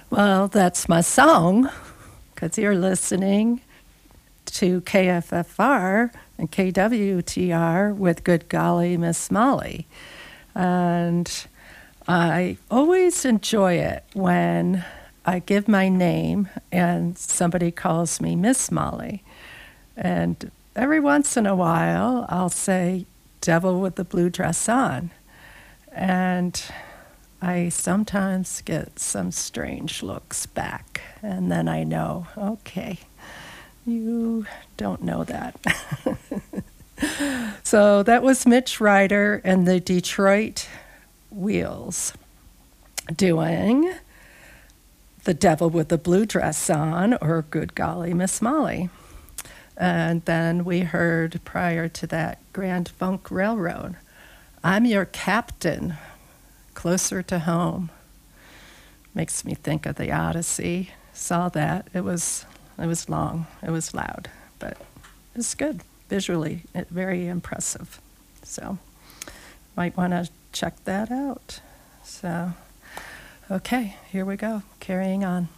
Well, that's my song, because you're listening to KFFR and KWTR with Good Golly Miss Molly. And I always enjoy it when I give my name and somebody calls me Miss Molly. And every once in a while, I'll say, Devil with the Blue Dress On. And I sometimes get some strange looks back. And then I know, okay, you don't know that. So that was Mitch Ryder and the Detroit Wheels doing The Devil with the Blue Dress On, or Good Golly Miss Molly. And then we heard prior to that Grand Funk Railroad, I'm Your Captain, Closer to Home. Makes me think of the Odyssey. Saw that. It was long. It was loud, but it was good. Visually, very impressive. So might want to check that out. So, okay, here we go. Carrying on.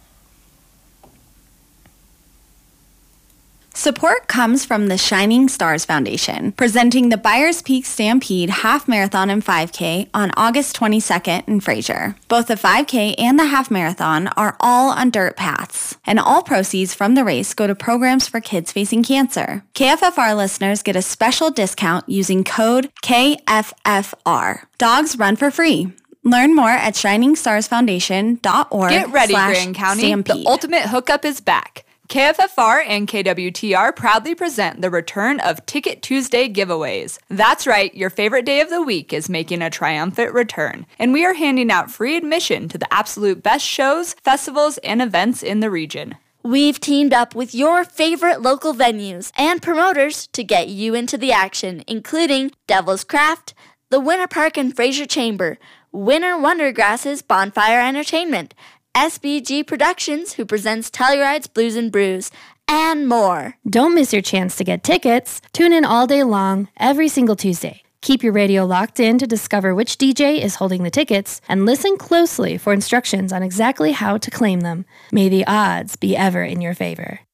Support comes from the Shining Stars Foundation, presenting the Byers Peak Stampede Half Marathon and 5K on August 22nd in Fraser. Both the 5K and the Half Marathon are all on dirt paths, and all proceeds from the race go to programs for kids facing cancer. KFFR listeners get a special discount using code KFFR. Dogs run for free. Learn more at shiningstarsfoundation.org. Get ready, Grand County. Stampede. The ultimate hookup is back. KFFR and KWTR proudly present the return of Ticket Tuesday giveaways. That's right, your favorite day of the week is making a triumphant return, and we are handing out free admission to the absolute best shows, festivals, and events in the region. We've teamed up with your favorite local venues and promoters to get you into the action, including Devil's Craft, the Winter Park and Fraser Chamber, Winter Wondergrass's Bonfire Entertainment, SBG Productions, who presents Telluride's Blues and Brews, and more. Don't miss your chance to get tickets. Tune in all day long, every single Tuesday. Keep your radio locked in to discover which DJ is holding the tickets, and listen closely for instructions on exactly how to claim them. May the odds be ever in your favor.